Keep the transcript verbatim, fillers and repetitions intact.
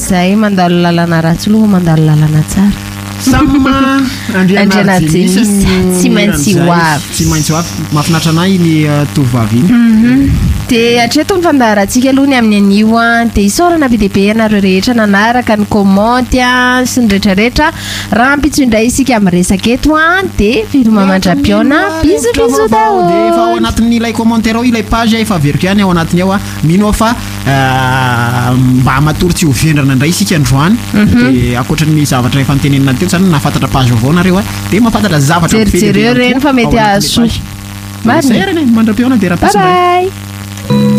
zay mandalo lalana ratsy aloha mandalo lalana tsara. Sama Andriana Jenisa tsy maintsy hoavy. Tsy maintsy hoavy. Mahafinaritra anahy ny tovovavy iny. De atreto ny fandaharantsika aloha ny amin'ny anio a de isaorana be dia be ianareo rehetra nanaraka ny commenty a sy ny rehetrarehetra raha ampitsindray isika amin'ny resaka eto a de firma mandra-piona bisous bisous daholo. De efa ao anatin'ny ilay commentaire ao ilay page efa averiko ihany ao anatiny ao a mino fa mba matory tsy ho vendrana indray isika androany de akoatran'ny zavatra efa nitenenina teo tsara nafantatra page avao nareo a de mahafantatra zavatra jerjereo reny fa mety ahazo. Marina mandra-piona de raha bye bye.